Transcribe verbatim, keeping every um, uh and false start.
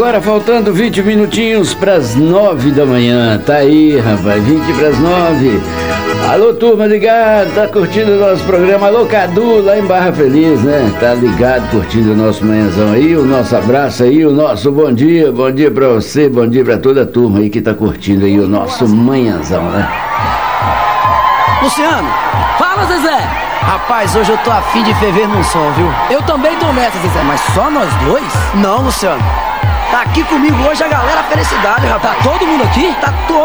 agora faltando vinte minutinhos para as nove da manhã. Tá aí, rapaz, vinte para as nove. Alô, turma ligado, tá curtindo o nosso programa? Alô, Cadu, lá em Barra Feliz, né? Tá ligado, curtindo o nosso manhãzão aí, o nosso abraço aí, o nosso bom dia, bom dia pra você, bom dia pra toda a turma aí que tá curtindo aí o nosso manhãzão, né? Luciano, fala, Zezé. Rapaz, hoje eu tô afim de ferver num som, viu? Eu também tô nessa, Zezé, mas só nós dois? Não, Luciano. Tá aqui comigo hoje a galera Felicidade, rapaz. Tá todo mundo aqui? Tá todo